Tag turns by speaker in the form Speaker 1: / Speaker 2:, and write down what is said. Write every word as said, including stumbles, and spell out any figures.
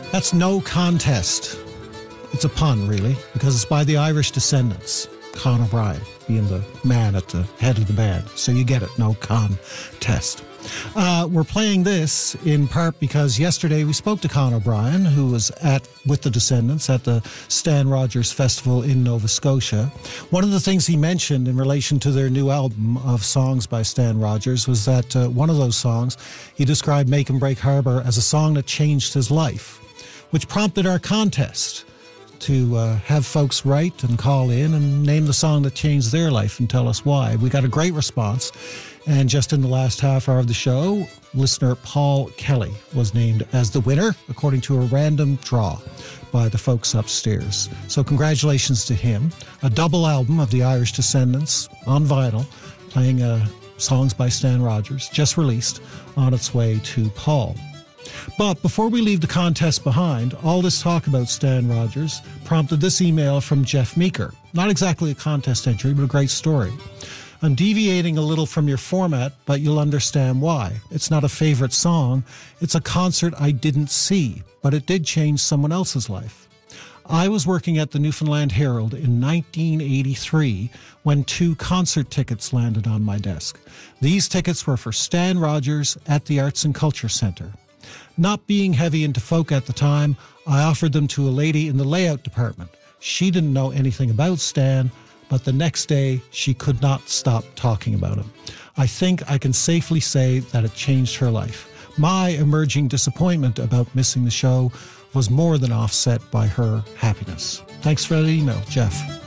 Speaker 1: That's No Contest. It's a pun, really, because it's by the Irish Descendants. Con O'Brien being the man at the head of the band. So you get it, No Contest. Uh, we're playing this in part because yesterday we spoke to Con O'Brien, who was at with the Descendants at the Stan Rogers Festival in Nova Scotia. One of the things he mentioned in relation to their new album of songs by Stan Rogers was that uh, one of those songs, he described Make and Break Harbor as a song that changed his life, which prompted our contest to uh, have folks write and call in and name the song that changed their life and tell us why. We got a great response. And just in the last half hour of the show, listener Paul Kelly was named as the winner, according to a random draw by the folks upstairs. So congratulations to him. A double album of the Irish Descendants on vinyl, playing uh, songs by Stan Rogers, just released, on its way to Paul. But before we leave the contest behind, all this talk about Stan Rogers prompted this email from Jeff Meeker. Not exactly a contest entry, but a great story. I'm deviating a little from your format, but you'll understand why. It's not a favorite song. It's a concert I didn't see, but it did change someone else's life. I was working at the Newfoundland Herald in nineteen eighty-three when two concert tickets landed on my desk. These tickets were for Stan Rogers at the Arts and Culture Centre. Not being heavy into folk at the time, I offered them to a lady in the layout department. She didn't know anything about Stan, but the next day she could not stop talking about him. I think I can safely say that it changed her life. My emerging disappointment about missing the show was more than offset by her happiness. Thanks for that email, Jeff.